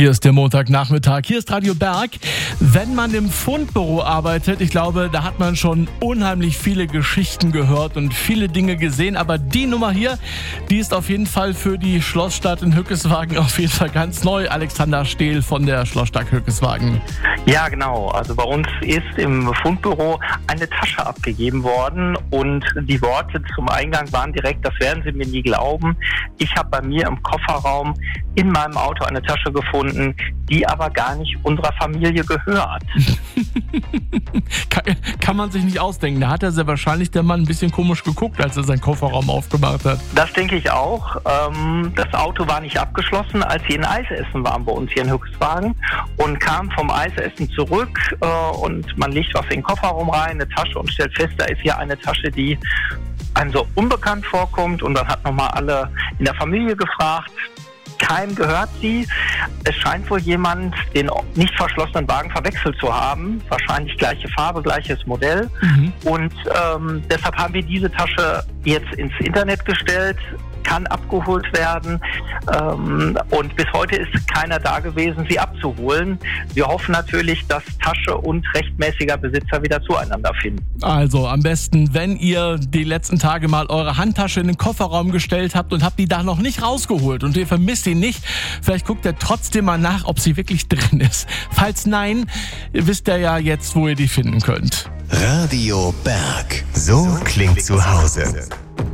Hier ist der Montagnachmittag, hier ist Radio Berg. Wenn man im Fundbüro arbeitet, ich glaube, da hat man schon unheimlich viele Geschichten gehört und viele Dinge gesehen. Aber die Nummer hier, die ist auf jeden Fall für die Schlossstadt in Hückeswagen auf jeden Fall ganz neu. Alexander Stehl von der Schlossstadt Hückeswagen. Ja, genau. Also bei uns ist im Fundbüro eine Tasche abgegeben worden und die Worte zum Eingang waren direkt: Das werden Sie mir nie glauben. Ich habe bei mir im Kofferraum in meinem Auto eine Tasche gefunden, die aber gar nicht unserer Familie gehört. Kann man sich nicht ausdenken. Da hat er sehr wahrscheinlich der Mann ein bisschen komisch geguckt, als er seinen Kofferraum aufgemacht hat. Das denke ich auch. Das Auto war nicht abgeschlossen, als sie in Eisessen waren bei uns hier in Hückeswagen und kam vom Eisessen zurück und man legt was in den Kofferraum rein, eine Tasche, und stellt fest, da ist hier eine Tasche, die einem so unbekannt vorkommt, und dann hat nochmal alle in der Familie gefragt. Keinem gehört sie. Es scheint wohl jemand den nicht verschlossenen Wagen verwechselt zu haben. Wahrscheinlich gleiche Farbe, gleiches Modell. Und deshalb haben wir diese Tasche jetzt ins Internet gestellt, kann abgeholt werden. Und bis heute ist keiner da gewesen, sie abzuholen. Wir hoffen natürlich, dass Tasche und rechtmäßiger Besitzer wieder zueinander finden. Also am besten, wenn ihr die letzten Tage mal eure Handtasche in den Kofferraum gestellt habt und habt die da noch nicht rausgeholt und ihr vermisst sie nicht, vielleicht guckt ihr trotzdem mal nach, ob sie wirklich drin ist. Falls nein, wisst ihr ja jetzt, wo ihr die finden könnt. Radio Berg. So klingt zu Hause.